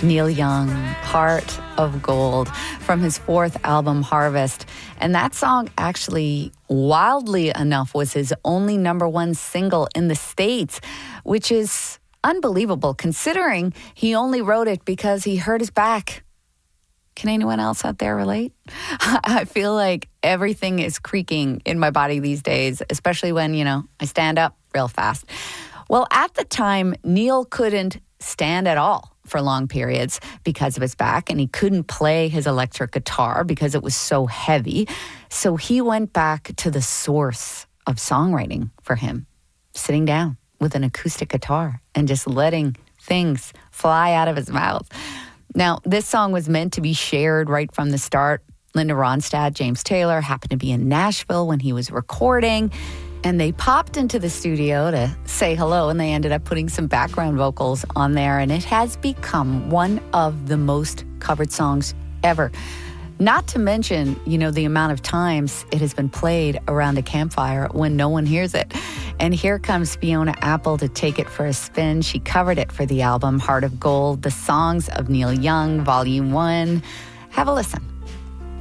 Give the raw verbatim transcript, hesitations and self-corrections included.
Neil Young, Heart of Gold, from his fourth album, Harvest. And that song actually, wildly enough, was his only number one single in the States, which is unbelievable considering he only wrote it because he hurt his back. Can anyone else out there relate? I feel like everything is creaking in my body these days, especially when, you know, I stand up real fast. Well, at the time, Neil couldn't stand at all for long periods because of his back, and he couldn't play his electric guitar because it was so heavy. So he went back to the source of songwriting for him, sitting down with an acoustic guitar and just letting things fly out of his mouth. Now, this song was meant to be shared right from the start. Linda Ronstadt, James Taylor happened to be in Nashville when he was recording, and they popped into the studio to say hello, and they ended up putting some background vocals on there, and it has become one of the most covered songs ever. Not to mention, you know, the amount of times it has been played around a campfire when no one hears it. And here comes Fiona Apple to take it for a spin. She covered it for the album Heart of Gold, The Songs of Neil Young, Volume one. Have a listen.